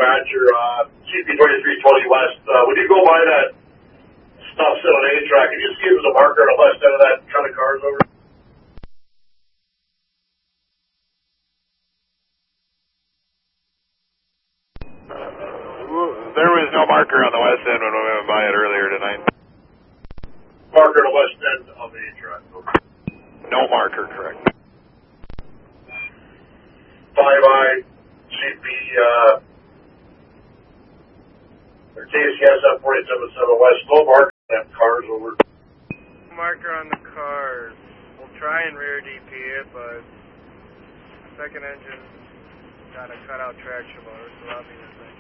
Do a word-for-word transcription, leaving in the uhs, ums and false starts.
Badger, uh, C P twenty-three twenty West. Uh, when you go by that stop sign on A track, can you just give us a marker on the west end of that kind of cars over? There was no marker on the west end when we went by it earlier tonight. Marker on the west end of the A track. Okay. No marker, correct. Five I, C P, uh, or K C S F forty-seven seven West, no marker on them cars over. Marker on the cars. We'll try and rear D P it, but second engine got a cutout traction motor, so that'll be the thing.